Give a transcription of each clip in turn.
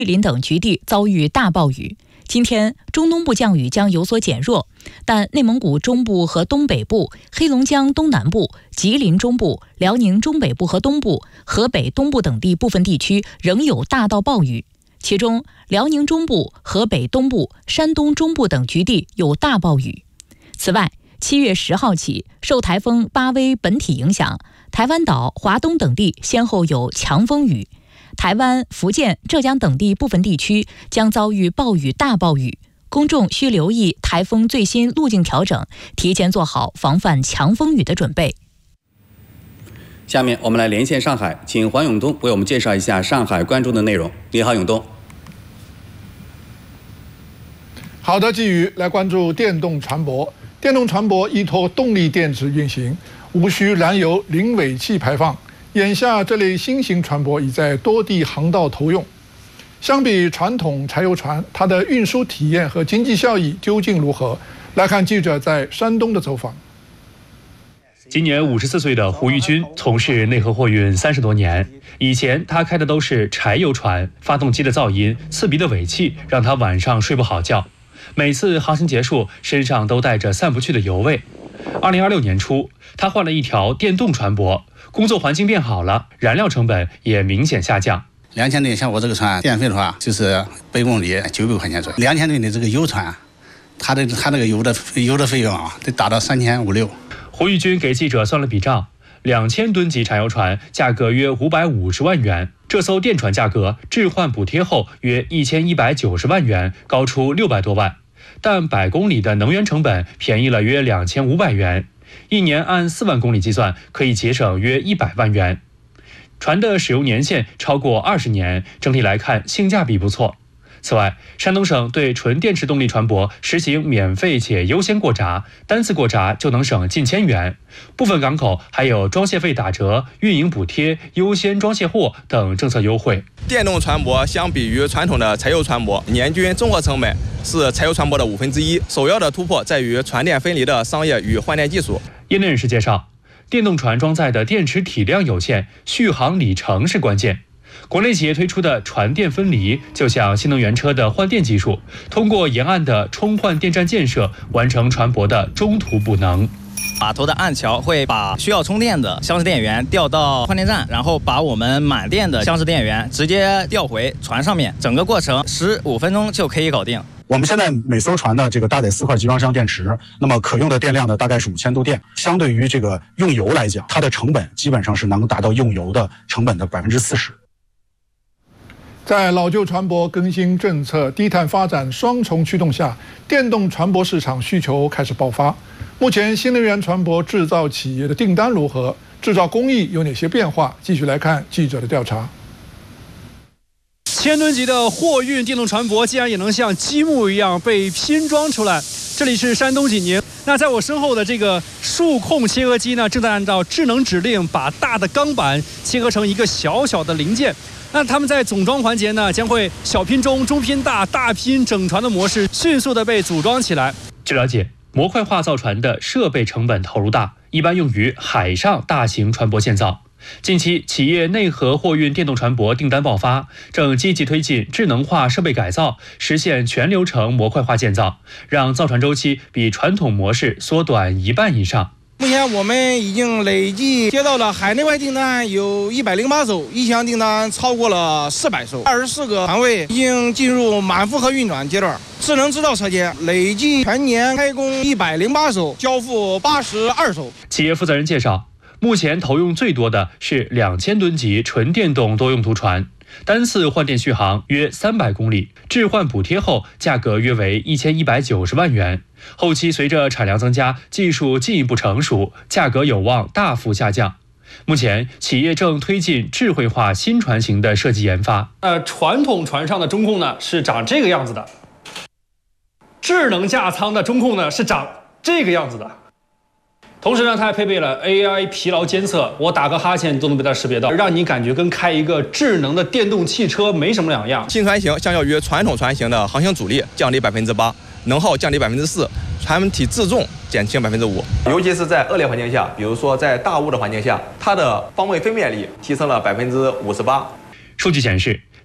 桂林等局地遭遇大暴雨。今天中东部降雨将有所减弱，但内蒙古中部和东北部、黑龙江东南部、吉林中部、辽宁中北部和东部、河北东部等地部分地区仍有大到暴雨，其中辽宁中部、河北东部、山东中部等局地有大暴雨。此外，7月10号起，受台风巴威本体影响，台湾岛、华东等地先后有强风雨，台湾、福建、浙江等地部分地区将遭遇暴雨、大暴雨，公众需留意台风最新路径调整，提前做好防范强风雨的准备。 下面我们来连线上海，请黄永东为我们介绍一下上海关注的内容。你好，永东。 好的，基于来关注电动船舶。电动船舶依托动力电池运行，无需燃油、零尾气排放。眼下这类新型船舶已在多地航道投用。相比传统柴油船，它的运输体验和经济效益究竟如何？来看记者在山东的走访。 今年54岁的胡玉军从事内河货运30多年，以前他开的都是柴油船，发动机的噪音、刺鼻的尾气让他晚上睡不好觉。每次航行结束，身上都带着散不去的油味。2026年初，他换了一条电动船舶，工作环境变好了，燃料成本也明显下降。 2000吨像我这个船，电费的话就是100公里900块钱左右。2000吨的这个油船，它那个油的费用啊，得达到3500-3600。 胡玉军给记者算了笔账，2000吨级柴油船价格约550万元，这艘电船价格置换补贴后约1190万元，高出600多万。但100公里的能源成本便宜了约2500元，一年按4万公里计算，可以节省约100万元。船的使用年限超过20年，整体来看性价比不错。此外，山东省对纯电池动力船舶实行免费且优先过闸，单次过闸就能省近1000元。部分港口还有装卸费打折、运营补贴、优先装卸货等政策优惠。 电动船舶相比于传统的柴油船舶，年均综合成本是柴油船舶的1/5，首要的突破在于船电分离的商业与换电技术。 业内人士介绍，电动船装载的电池体量有限，续航里程是关键。国内企业推出的船电分离，就像新能源车的换电技术，通过沿岸的充换电站建设，完成船舶的中途补能。 码头的岸桥会把需要充电的厢式电源调到换电站，然后把我们满电的厢式电源直接调回船上面，整个过程15分钟就可以搞定。 我们现在每艘船的这个搭载4块集装箱电池，那么可用的电量呢大概是5000度电，相对于这个用油来讲，它的成本基本上是能达到用油的成本的40%。 在老旧船舶更新政策、低碳发展双重驱动下，电动船舶市场需求开始爆发。目前新能源船舶制造企业的订单如何？制造工艺有哪些变化？继续来看记者的调查。 1000吨级的货运电动船舶竟然也能像积木一样被拼装出来。这里是山东济宁，那在我身后的这个数控切割机呢，正在按照智能指令把大的钢板切割成一个小小的零件。那他们在总装环节呢，将会小拼中、中拼大、大拼整船的模式迅速的被组装起来。 据了解，模块化造船的设备成本投入大，一般用于海上大型船舶建造。近期，企业内河货运电动船舶订单爆发，正积极推进智能化设备改造，实现全流程模块化建造，让造船周期比传统模式缩短1半以上。 目前我们已经累计接到了海内外订单有108艘，意向订单超过了400艘，24个船位已经进入满负荷运转阶段。智能制造车间累计全年开工108艘，交付82艘。 企业负责人介绍，目前投用最多的是2000吨级纯电动多用途船，单次换电续航约300公里，置换补贴后价格约为1190万元。后期随着产量增加，技术进一步成熟，价格有望大幅下降。目前，企业正推进智慧化新船型的设计研发。 传统船上的中控呢是长这个样子的，智能架舱的中控呢是长这个样子的。同时呢，它还配备了 AI 疲劳监测，我打个哈欠都能被它识别到，让你感觉跟开一个智能的电动汽车没什么两样。 新船型相较于传统船型的航行阻力降低8%，能耗降低4%，船体自重减轻5%。尤其是在恶劣环境下，比如说在大雾的环境下，它的方位分辨率提升了58%。 数据显示，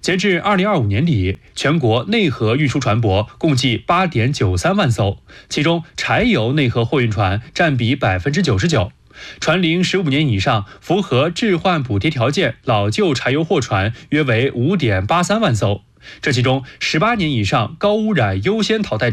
截至2025年底，全国内河运输船舶共计8.93万艘，其中柴油内河货运船占比99%。船龄15年以上、符合置换补贴条件老旧柴油货船约为5.83万艘，这其中18年以上高污染优先淘汰